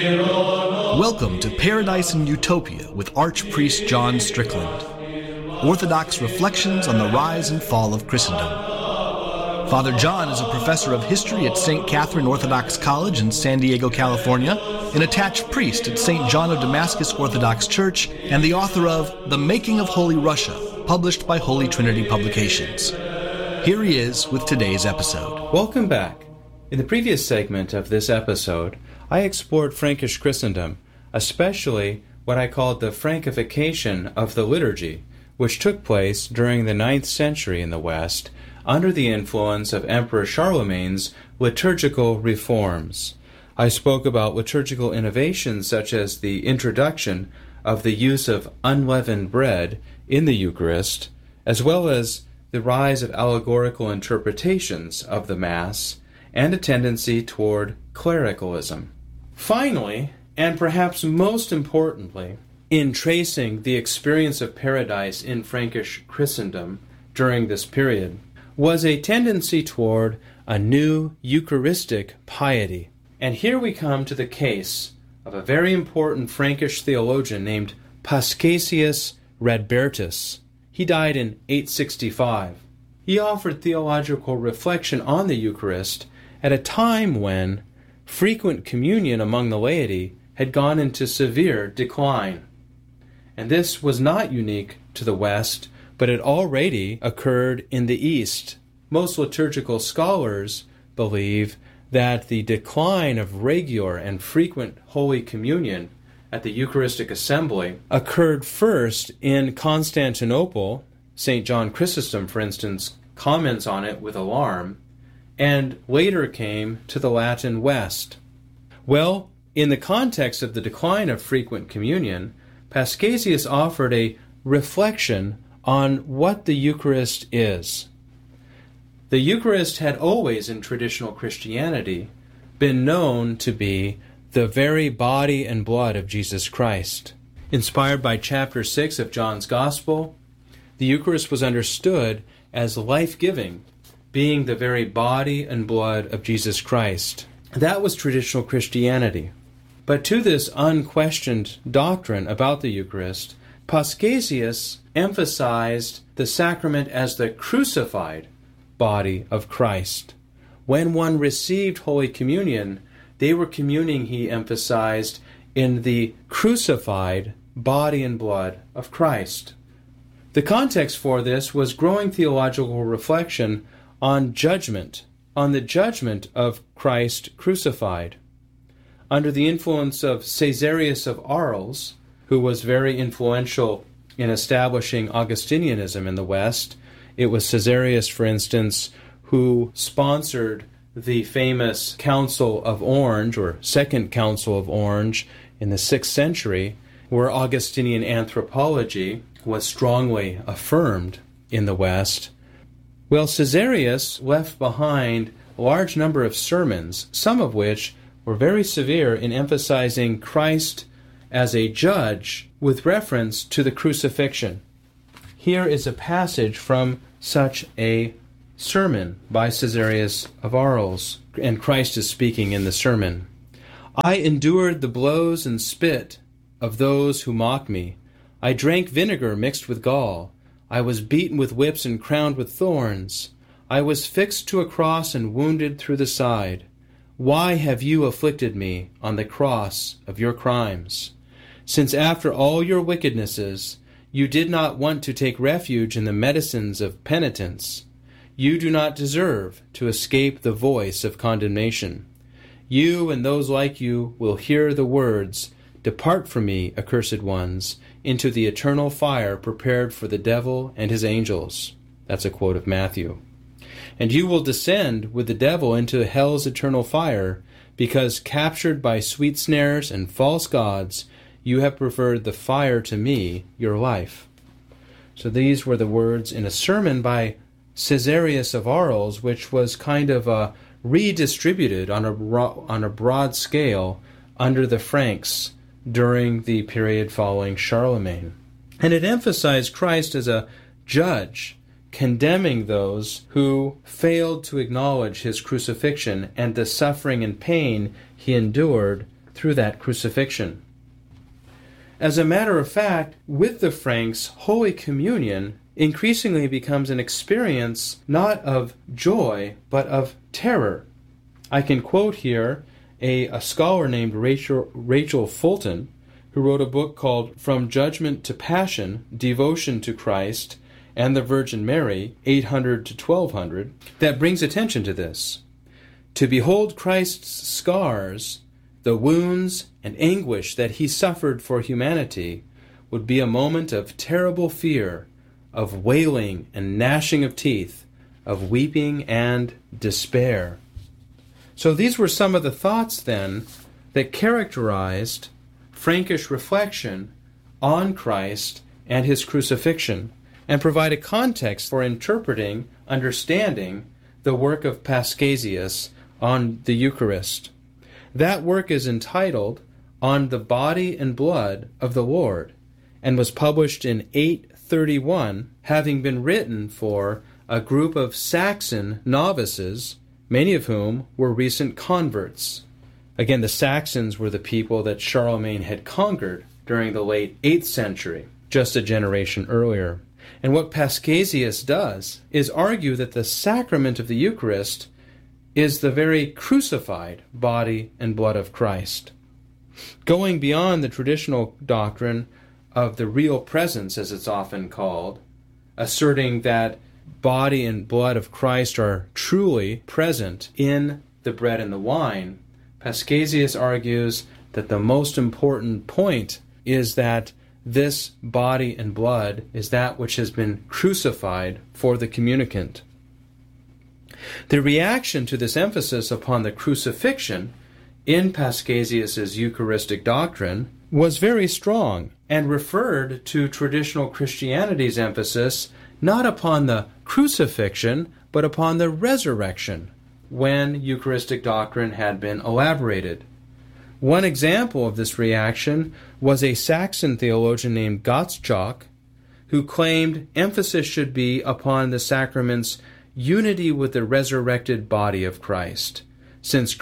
Welcome to Paradise and Utopia with Archpriest John Strickland. Orthodox reflections on the rise and fall of Christendom. Father John is a professor of history at St. Catherine Orthodox College in San Diego, California, an attached priest at St. John of Damascus Orthodox Church, and the author of The Making of Holy Russia, published by Holy Trinity Publications. Here he is with today's episode. Welcome back. In the previous segment of this episode, I explored Frankish Christendom, especially what I called the Frankification of the liturgy, which took place during the 9th century in the West under the influence of Emperor Charlemagne's liturgical reforms. I spoke about liturgical innovations such as the introduction of the use of unleavened bread in the Eucharist, as well as the rise of allegorical interpretations of the Mass and a tendency toward clericalism. Finally, and perhaps most importantly, in tracing the experience of paradise in Frankish Christendom during this period, was a tendency toward a new Eucharistic piety. And here we come to the case of a very important Frankish theologian named Paschasius Radbertus. He died in 865. He offered theological reflection on the Eucharist at a time when frequent communion among the laity had gone into severe decline. And this was not unique to the West, but it already occurred in the East. Most liturgical scholars believe that the decline of regular and frequent Holy Communion at the Eucharistic Assembly occurred first in Constantinople. St. John Chrysostom, for instance, comments on it with alarm, and later came to the Latin West. Well, in the context of the decline of frequent communion, Paschasius offered a reflection on what the Eucharist is. The Eucharist had always, in traditional Christianity, been known to be the very body and blood of Jesus Christ. Inspired by chapter 6 of John's Gospel, the Eucharist was understood as life-giving, being the very body and blood of Jesus Christ. That was traditional Christianity. But to this unquestioned doctrine about the Eucharist, Paschasius emphasized the sacrament as the crucified body of Christ. When one received Holy Communion, they were communing, he emphasized, in the crucified body and blood of Christ. The context for this was growing theological reflection on judgment, on the judgment of Christ crucified. Under the influence of Caesarius of Arles, who was very influential in establishing Augustinianism in the West, it was Caesarius, for instance, who sponsored the famous Council of Orange, or Second Council of Orange, in the 6th century, where Augustinian anthropology was strongly affirmed in the West. Well, Caesarius left behind a large number of sermons, some of which were very severe in emphasizing Christ as a judge with reference to the crucifixion. Here is a passage from such a sermon by Caesarius of Arles, and Christ is speaking in the sermon. I endured the blows and spit of those who mock me. I drank vinegar mixed with gall. I was beaten with whips and crowned with thorns. I was fixed to a cross and wounded through the side. Why have you afflicted me on the cross of your crimes? Since after all your wickednesses, you did not want to take refuge in the medicines of penitence, you do not deserve to escape the voice of condemnation. You and those like you will hear the words, "Depart from me, accursed ones, into the eternal fire prepared for the devil and his angels." That's a quote of Matthew. And you will descend with the devil into hell's eternal fire, because captured by sweet snares and false gods, you have preferred the fire to me, your life. So these were the words in a sermon by Caesarius of Arles, which was kind of redistributed on a broad scale under the Franks during the period following Charlemagne. And it emphasized Christ as a judge, condemning those who failed to acknowledge his crucifixion and the suffering and pain he endured through that crucifixion. As a matter of fact, with the Franks, Holy Communion increasingly becomes an experience not of joy, but of terror. I can quote here a scholar named Rachel Fulton, who wrote a book called From Judgment to Passion, Devotion to Christ and the Virgin Mary, 800 to 1200, that brings attention to this. To behold Christ's scars, the wounds and anguish that he suffered for humanity, would be a moment of terrible fear, of wailing and gnashing of teeth, of weeping and despair. So these were some of the thoughts then that characterized Frankish reflection on Christ and his crucifixion, and provide a context for interpreting, understanding the work of Paschasius on the Eucharist. That work is entitled On the Body and Blood of the Lord, and was published in 831, having been written for a group of Saxon novices, many of whom were recent converts. Again, the Saxons were the people that Charlemagne had conquered during the late 8th century, just a generation earlier. And what Paschasius does is argue that the sacrament of the Eucharist is the very crucified body and blood of Christ. Going beyond the traditional doctrine of the real presence, as it's often called, asserting that body and blood of Christ are truly present in the bread and the wine, Paschasius argues that the most important point is that this body and blood is that which has been crucified for the communicant. The reaction to this emphasis upon the crucifixion in Paschasius' Eucharistic doctrine was very strong and referred to traditional Christianity's emphasis not upon the crucifixion but upon the resurrection when Eucharistic doctrine had been elaborated. One example of this reaction was a Saxon theologian named Gottschalk, who claimed emphasis should be upon the sacrament's unity with the resurrected body of Christ, since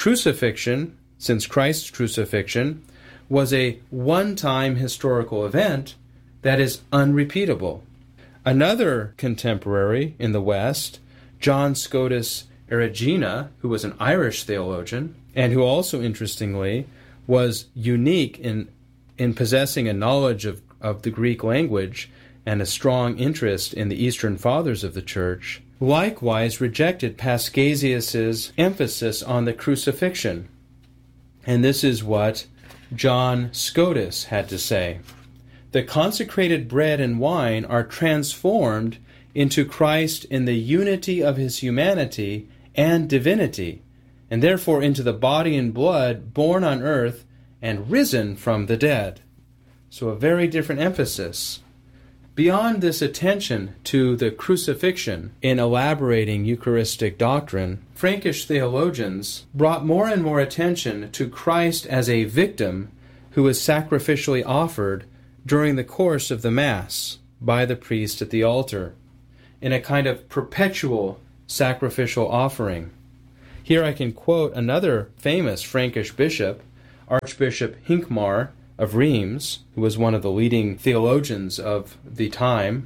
Christ's crucifixion was a one-time historical event that is unrepeatable. Another contemporary in the West, John Scotus Erigena, who was an Irish theologian, and who also, interestingly, was unique in possessing a knowledge of the Greek language and a strong interest in the Eastern Fathers of the Church, likewise rejected Paschasius' emphasis on the crucifixion. And this is what John Scotus had to say. The consecrated bread and wine are transformed into Christ in the unity of his humanity and divinity, and therefore into the body and blood born on earth and risen from the dead. So a very different emphasis. Beyond this attention to the crucifixion in elaborating Eucharistic doctrine, Frankish theologians brought more and more attention to Christ as a victim who is sacrificially offered during the course of the Mass by the priest at the altar, in a kind of perpetual sacrificial offering. Here I can quote another famous Frankish bishop, Archbishop Hincmar of Reims, who was one of the leading theologians of the time,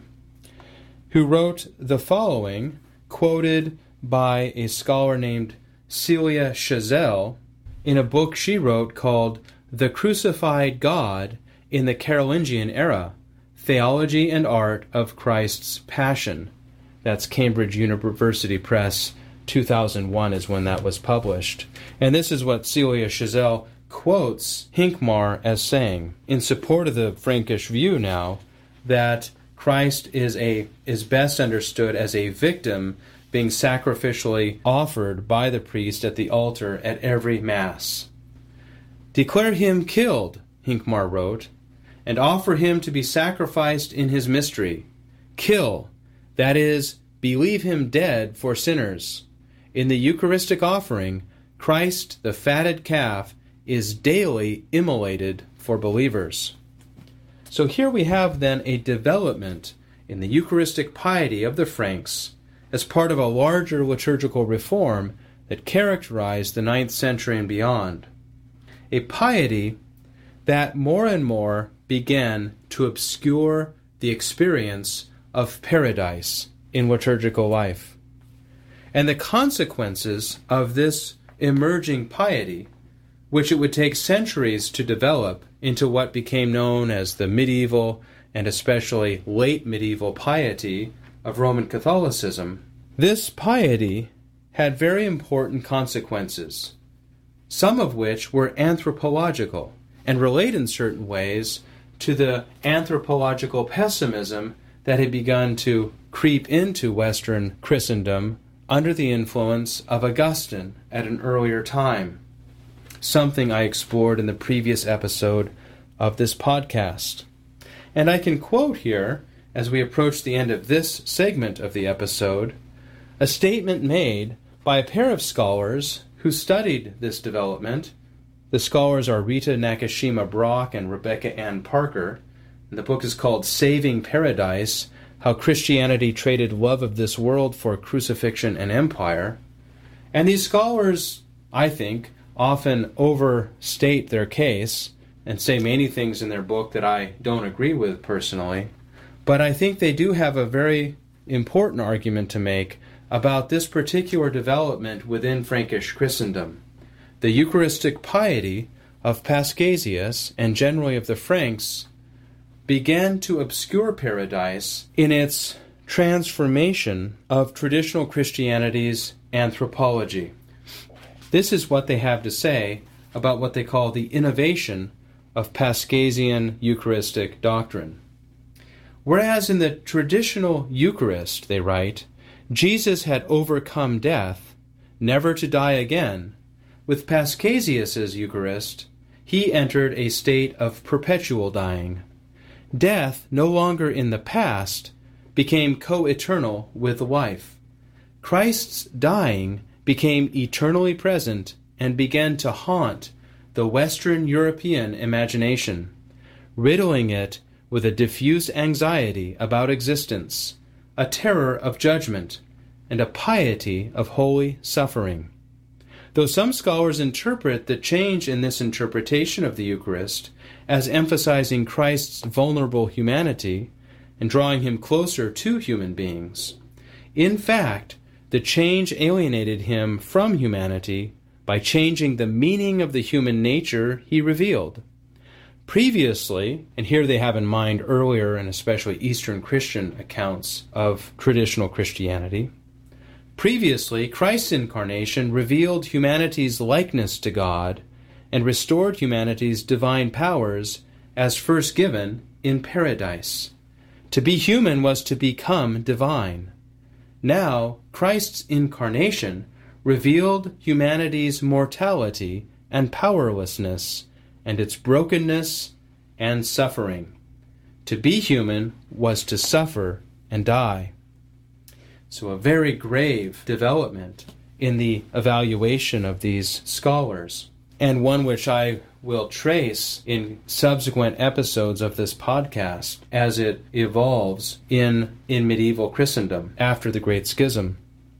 who wrote the following, quoted by a scholar named Celia Chazelle in a book she wrote called The Crucified God in the Carolingian Era, Theology and Art of Christ's Passion. That's Cambridge University Press, 2001 is when that was published. And this is what Celia Chazelle quotes Hincmar as saying, in support of the Frankish view now, that Christ is best understood as a victim being sacrificially offered by the priest at the altar at every Mass. Declare him killed, Hincmar wrote, and offer him to be sacrificed in his mystery. Kill, that is, believe him dead for sinners. In the Eucharistic offering, Christ, the fatted calf, is daily immolated for believers. So here we have then a development in the Eucharistic piety of the Franks as part of a larger liturgical reform that characterized the 9th century and beyond. a piety that more and more began to obscure the experience of paradise in liturgical life. And the consequences of this emerging piety, which it would take centuries to develop into what became known as the medieval and especially late medieval piety of Roman Catholicism, this piety had very important consequences, some of which were anthropological and relate in certain ways to the anthropological pessimism that had begun to creep into Western Christendom under the influence of Augustine at an earlier time, something I explored in the previous episode of this podcast. And I can quote here, as we approach the end of this segment of the episode, a statement made by a pair of scholars who studied this development. The scholars are Rita Nakashima Brock and Rebecca Ann Parker. And the book is called Saving Paradise: How Christianity Traded Love of This World for Crucifixion and Empire. And these scholars, I think, often overstate their case and say many things in their book that I don't agree with personally. But I think they do have a very important argument to make about this particular development within Frankish Christendom. The Eucharistic piety of Paschasius, and generally of the Franks, began to obscure paradise in its transformation of traditional Christianity's anthropology. This is what they have to say about what they call the innovation of Paschasian Eucharistic doctrine. Whereas in the traditional Eucharist, they write, Jesus had overcome death, never to die again. With Paschasius's Eucharist, he entered a state of perpetual dying. Death, no longer in the past, became co-eternal with life. Christ's dying became eternally present and began to haunt the Western European imagination, riddling it with a diffuse anxiety about existence, a terror of judgment, and a piety of holy suffering. Though some scholars interpret the change in this interpretation of the Eucharist as emphasizing Christ's vulnerable humanity and drawing him closer to human beings, in fact, the change alienated him from humanity by changing the meaning of the human nature he revealed. Previously, and here they have in mind earlier and especially Eastern Christian accounts of traditional Christianity, previously Christ's incarnation revealed humanity's likeness to God and restored humanity's divine powers as first given in paradise. To be human was to become divine. Now, Christ's incarnation revealed humanity's mortality and powerlessness and its brokenness and suffering. To be human was to suffer and die. So a very grave development in the evaluation of these scholars, and one which I will trace in subsequent episodes of this podcast as it evolves in medieval Christendom after the Great Schism.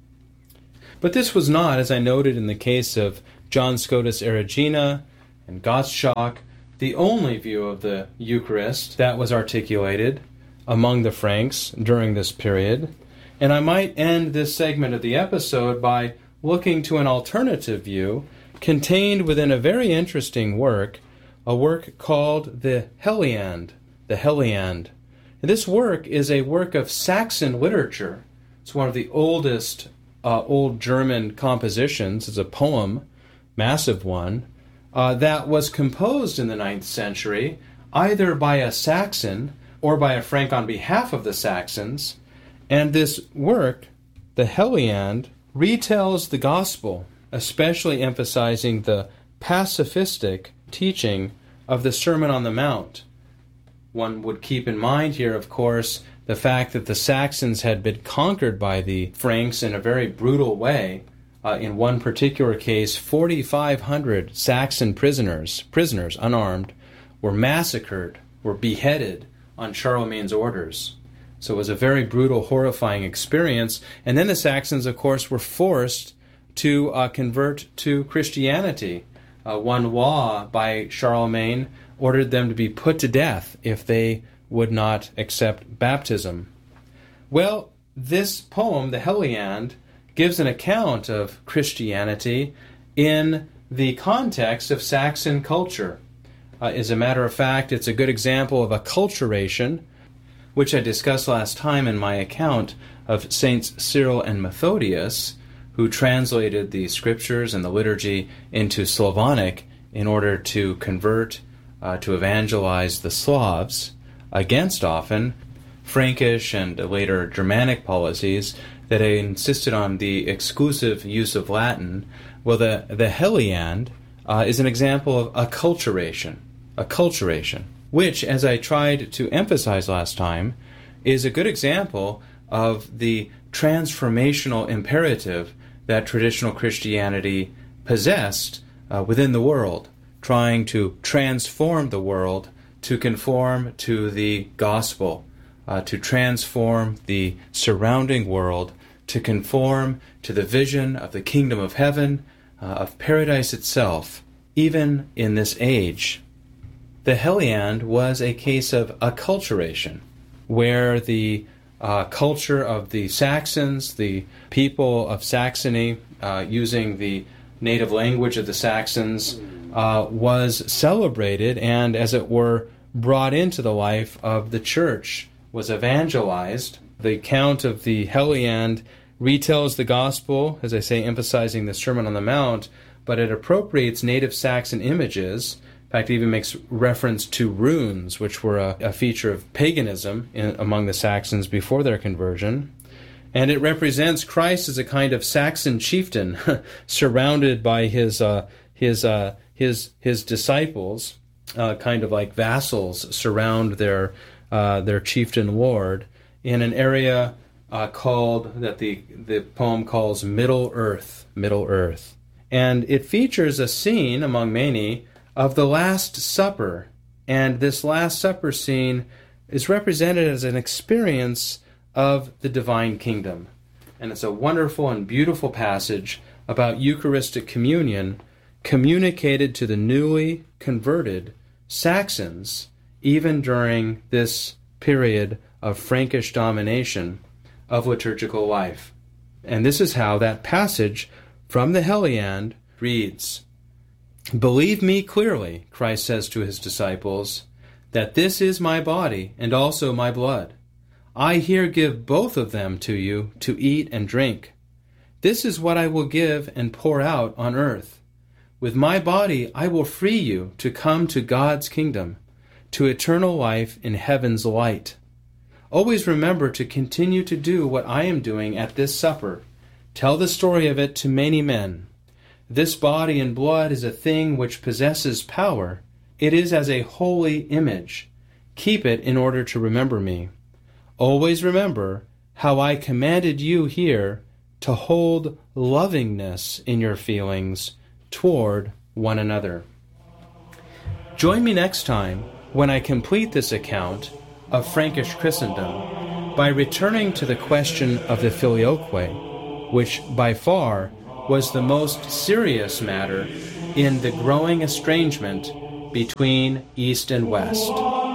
But this was not, as I noted in the case of John Scotus Erigena and Gottschalk, the only view of the Eucharist that was articulated among the Franks during this period. And I might end this segment of the episode by looking to an alternative view contained within a very interesting work, a work called the Heliand. The Heliand. And this work is a work of Saxon literature. It's one of the oldest Old German compositions. It's a poem, massive one, that was composed in the 9th century, either by a Saxon or by a Frank on behalf of the Saxons. And this work, the Heliand, retells the gospel, especially emphasizing the pacifistic teaching of the Sermon on the Mount. One would keep in mind here, of course, the fact that the Saxons had been conquered by the Franks in a very brutal way. In one particular case, 4,500 Saxon prisoners unarmed, were massacred, were beheaded on Charlemagne's orders. So it was a very brutal, horrifying experience. And then the Saxons, of course, were forced to convert to Christianity one law by Charlemagne ordered them to be put to death if they would not accept baptism. Well, this poem, the Heliand, gives an account of Christianity in the context of Saxon culture. As a matter of fact, it's a good example of acculturation, which I discussed last time in my account of Saints Cyril and Methodius, who translated the scriptures and the liturgy into Slavonic in order to convert, to evangelize the Slavs, against often Frankish and later Germanic policies that insisted on the exclusive use of Latin. Well, the Heliand is an example of acculturation, which, as I tried to emphasize last time, is a good example of the transformational imperative that traditional Christianity possessed within the world, trying to transform the world to conform to the gospel, to transform the surrounding world, to conform to the vision of the kingdom of heaven, of paradise itself, even in this age. The Heliand was a case of acculturation, where the culture of the Saxons, the people of Saxony, using the native language of the Saxons, was celebrated and, as it were, brought into the life of the church, was evangelized. The account of the Heliand retells the gospel, as I say, emphasizing the Sermon on the Mount, but it appropriates native Saxon images. In fact, it even makes reference to runes, which were a feature of paganism among the Saxons before their conversion. And it represents Christ as a kind of Saxon chieftain surrounded by his disciples, kind of like vassals surround their chieftain lord in an area called, that the poem calls Middle Earth. And it features a scene, among many, of the Last Supper. And this Last Supper scene is represented as an experience of the divine kingdom. And it's a wonderful and beautiful passage about Eucharistic communion communicated to the newly converted Saxons, even during this period of Frankish domination of liturgical life. And this is how that passage from the Heliand reads. "Believe me clearly," Christ says to his disciples, "that this is my body and also my blood. I here give both of them to you to eat and drink. This is what I will give and pour out on earth. With my body I will free you to come to God's kingdom, to eternal life in heaven's light. Always remember to continue to do what I am doing at this supper. Tell the story of it to many men. This body and blood is a thing which possesses power. It is as a holy image. Keep it in order to remember me. Always remember how I commanded you here to hold lovingness in your feelings toward one another." Join me next time when I complete this account of Frankish Christendom by returning to the question of the Filioque, which by far was the most serious matter in the growing estrangement between East and West.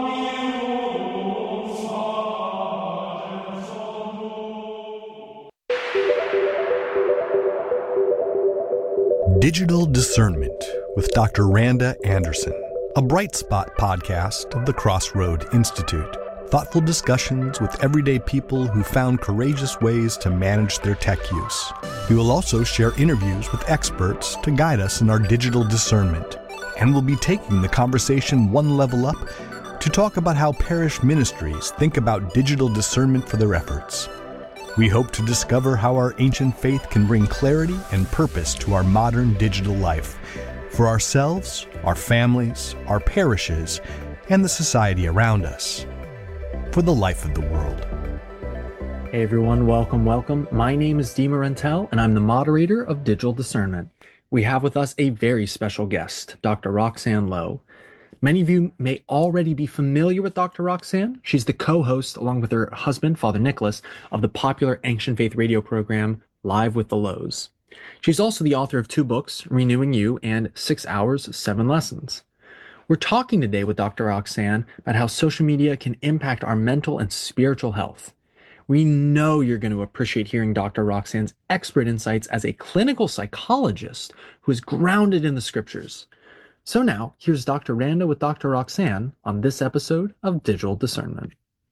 Digital Discernment with Dr. Randa Anderson, a Bright Spot podcast of the Crossroad Institute. Thoughtful discussions with everyday people who found courageous ways to manage their tech use. We will also share interviews with experts to guide us in our digital discernment. And we'll be taking the conversation one level up to talk about how parish ministries think about digital discernment for their efforts. We hope to discover how our ancient faith can bring clarity and purpose to our modern digital life, for ourselves, our families, our parishes, and the society around us, for the life of the world. Hey everyone, welcome. My name is Dima Rentel, and I'm the moderator of Digital Discernment. We have with us a very special guest, Dr. Roxanne Lowe. Many of you may already be familiar with Dr. Roxanne. She's the co-host, along with her husband, Father Nicholas, of the popular Ancient Faith radio program, Live with the Lows. She's also the author of two books, Renewing You and 6 Hours, 7 Lessons. We're talking today with Dr. Roxanne about how social media can impact our mental and spiritual health. We know you're going to appreciate hearing Dr. Roxanne's expert insights as a clinical psychologist who is grounded in the scriptures. So now, here's Dr. Randa with Dr. Roxanne on this episode of Digital Discernment.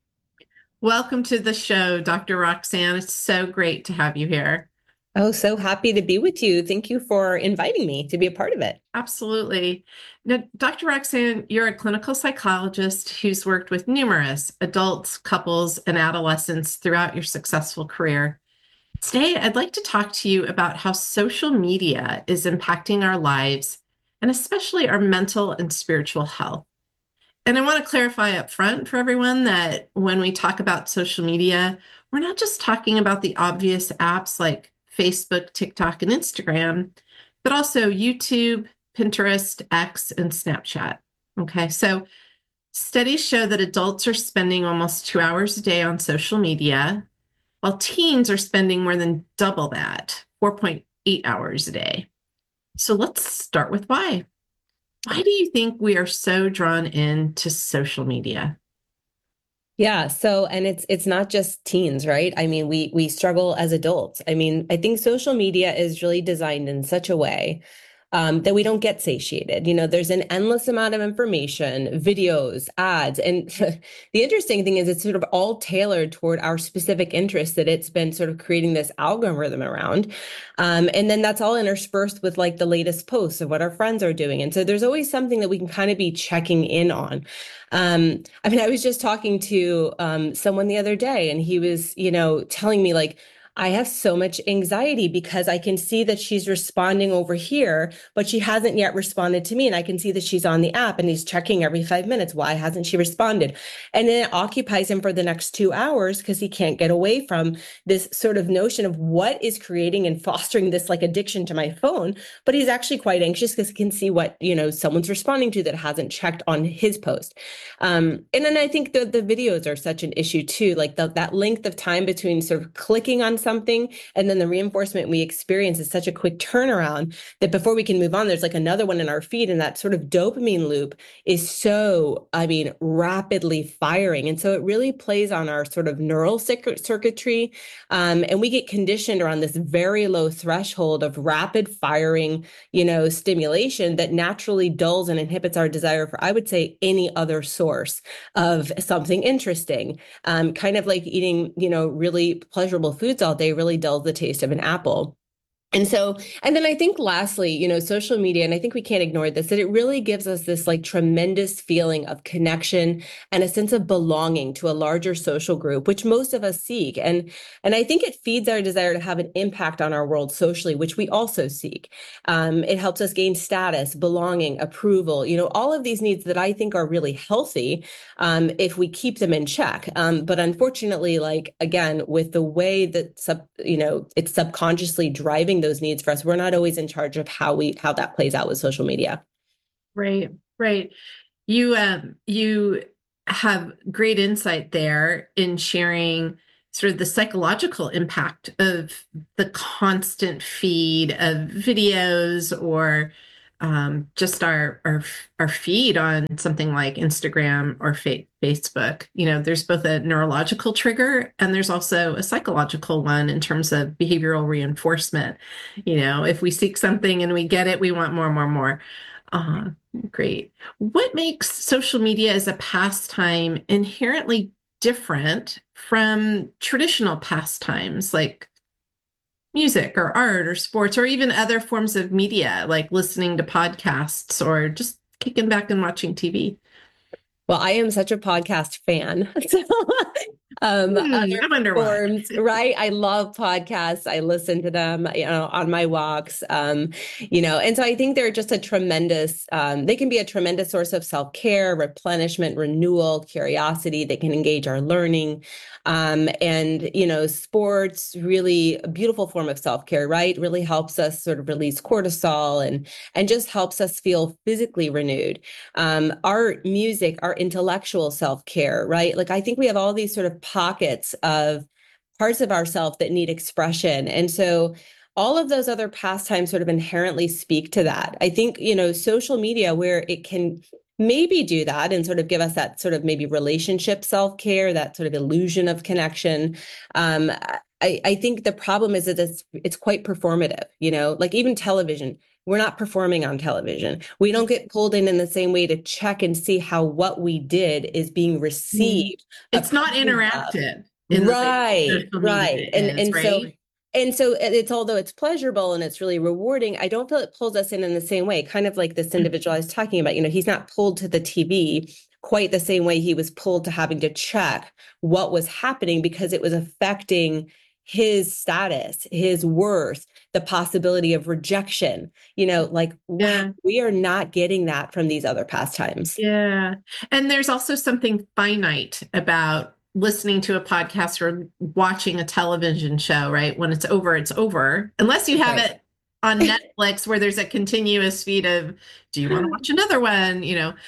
Welcome to the show, Dr. Roxanne. It's so great to have you here. Oh, so happy to be with you. Thank you for inviting me to be a part of it. Absolutely. Now, Dr. Roxanne, you're a clinical psychologist who's worked with numerous adults, couples, and adolescents throughout your successful career. Today, I'd like to talk to you about how social media is impacting our lives, and especially our mental and spiritual health. And I want to clarify up front for everyone that when we talk about social media, we're not just talking about the obvious apps like Facebook, TikTok, and Instagram, but also YouTube, Pinterest, X, and Snapchat. Okay, so studies show that adults are spending almost 2 hours a day on social media, while teens are spending more than double that, 4.8 hours a day. So let's start with why. Why do you think we are so drawn into social media? Yeah. So, and it's not just teens, right? I mean, we struggle as adults. I mean, I think social media is really designed in such a way that we don't get satiated. You know, there's an endless amount of information, videos, ads. And the interesting thing is it's sort of all tailored toward our specific interests that it's been sort of creating this algorithm around. And then that's all interspersed with like the latest posts of what our friends are doing. And so there's always something that we can kind of be checking in on. I mean, I was just talking to someone the other day and he was, telling me like, I have so much anxiety because I can see that she's responding over here, but she hasn't yet responded to me. And I can see that she's on the app and he's checking every 5 minutes. Why hasn't she responded? And then it occupies him for the next 2 hours because he can't get away from this sort of notion of what is creating and fostering this like addiction to my phone. But he's actually quite anxious because he can see what, someone's responding to that hasn't checked on his post. And then I think the videos are such an issue too, like that length of time between sort of clicking on something and then the reinforcement we experience is such a quick turnaround that before we can move on, there's like another one in our feed, and that sort of dopamine loop is so, rapidly firing. And so it really plays on our sort of neural circuitry. And we get conditioned around this very low threshold of rapid firing, stimulation that naturally dulls and inhibits our desire for, I would say, any other source of something interesting. Kind of like eating, really pleasurable foods all day really dulls the taste of an apple. And then I think lastly, social media, and I think we can't ignore this, that it really gives us this like tremendous feeling of connection and a sense of belonging to a larger social group, which most of us seek. And I think it feeds our desire to have an impact on our world socially, which we also seek. It helps us gain status, belonging, approval, all of these needs that I think are really healthy if we keep them in check. But unfortunately, like, again, with the way that, it's subconsciously driving those needs for us, we're not always in charge of how that plays out with social media. Right. You have great insight there in sharing sort of the psychological impact of the constant feed of videos or just our feed on something like Instagram or Facebook. There's both a neurological trigger and there's also a psychological one in terms of behavioral reinforcement. If we seek something and we get it, we want more. Great. What makes social media as a pastime inherently different from traditional pastimes like music or art or sports or even other forms of media like listening to podcasts or just kicking back and watching TV? Well, I am such a podcast fan. I wonder why. Right? I love podcasts. I listen to them, on my walks, and so I think they're just they can be a tremendous source of self-care, replenishment, renewal, curiosity. They can engage our learning. Sports, really a beautiful form of self-care, right? Really helps us sort of release cortisol and just helps us feel physically renewed. Art, music, our intellectual self-care, right? Like I think we have all these sort of pockets of parts of ourself that need expression. And so all of those other pastimes sort of inherently speak to that. I think, social media, where it can maybe do that and sort of give us that sort of maybe relationship self-care, that sort of illusion of connection. Um, I think the problem is that it's quite performative, like even television. We're not performing on television. We don't get pulled in the same way to check and see how what we did is being received. It's not interactive in the way Right, social right. media is, right? And so it's, although it's pleasurable and it's really rewarding, I don't feel it pulls us in the same way. Kind of like this individual I was talking about, he's not pulled to the TV quite the same way he was pulled to having to check what was happening because it was affecting his status, his worth, the possibility of rejection. Like, wow, we are not getting that from these other pastimes. Yeah. And there's also something finite about listening to a podcast or watching a television show, right? When it's over, it's over. Unless you have it on Netflix where there's a continuous feed of, do you want to watch another one?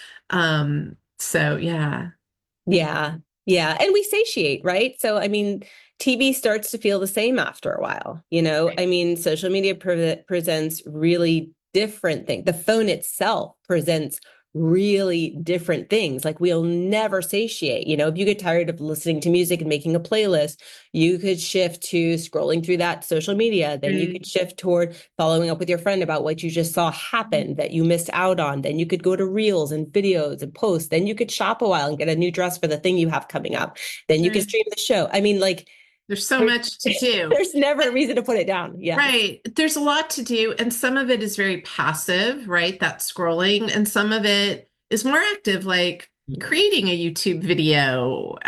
So yeah. Yeah. Yeah. And we satiate, right? So, I mean, TV starts to feel the same after a while, I mean, social media presents really different things. The phone itself presents really different things. Like we'll never satiate. If you get tired of listening to music and making a playlist, you could shift to scrolling through that social media. Then you could shift toward following up with your friend about what you just saw happen that you missed out on. Then you could go to reels and videos and posts. Then you could shop a while and get a new dress for the thing you have coming up. Then you can stream the show. I mean, like, there's so much to do. There's never a reason to put it down. Yeah. Right. There's a lot to do. And some of it is very passive, right? That scrolling. And some of it is more active, like creating a YouTube video.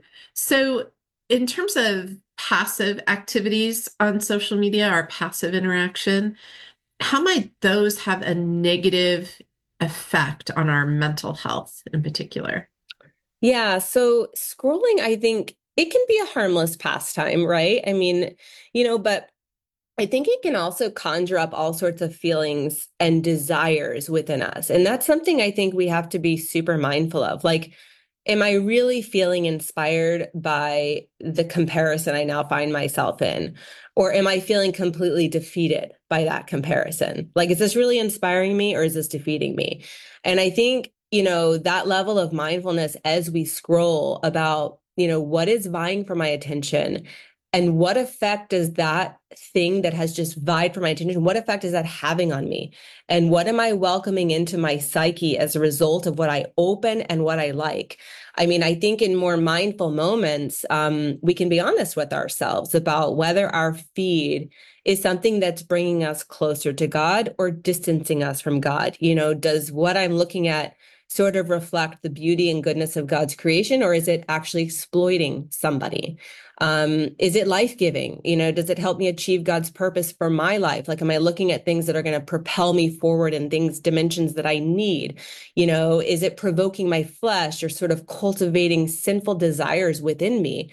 So in terms of passive activities on social media or passive interaction, how might those have a negative effect on our mental health in particular? Yeah. So scrolling, I think, it can be a harmless pastime, right? I mean, but I think it can also conjure up all sorts of feelings and desires within us. And that's something I think we have to be super mindful of. Like, am I really feeling inspired by the comparison I now find myself in? Or am I feeling completely defeated by that comparison? Like, is this really inspiring me or is this defeating me? And I think, that level of mindfulness as we scroll about what is vying for my attention and what effect does that thing that has just vied for my attention, what effect is that having on me? And what am I welcoming into my psyche as a result of what I open and what I like? I mean, I think in more mindful moments, we can be honest with ourselves about whether our feed is something that's bringing us closer to God or distancing us from God. Does what I'm looking at sort of reflect the beauty and goodness of God's creation, or is it actually exploiting somebody? Is it life-giving? Does it help me achieve God's purpose for my life? Like, am I looking at things that are going to propel me forward in dimensions that I need? Is it provoking my flesh or sort of cultivating sinful desires within me?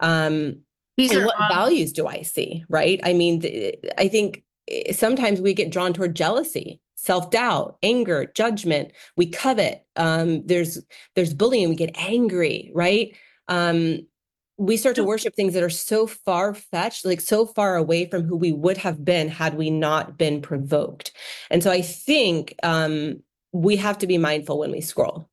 These are what values do I see, right? I mean, I think sometimes we get drawn toward jealousy, self-doubt, anger, judgment. We covet. There's bullying. We get angry, right? We start to worship things that are so far-fetched, like so far away from who we would have been had we not been provoked. And so I think we have to be mindful when we scroll.